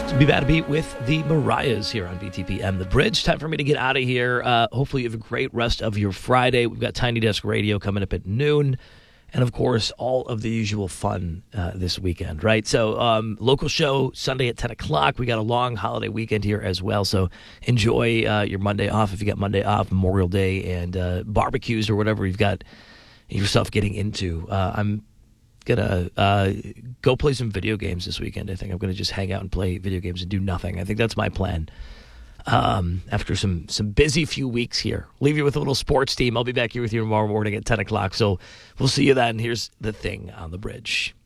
Be Bad to Beat with the Mariahs here on BTPM The Bridge. Time for me to get out of here. Hopefully you have a great rest of your Friday. We've got Tiny Desk Radio coming up at noon. And, of course, all of the usual fun this weekend, right? So local show Sunday at 10 o'clock. We got a long holiday weekend here as well. So enjoy your Monday off if you got Monday off, Memorial Day, and barbecues or whatever you've got yourself getting into. I'm gonna go play some video games this weekend. I think I'm gonna just hang out and play video games and do nothing. I think that's my plan. After some busy few weeks here, leave you with a little sports team. I'll be back here with you tomorrow morning at 10 o'clock. So we'll see you then. Here's the thing on the bridge.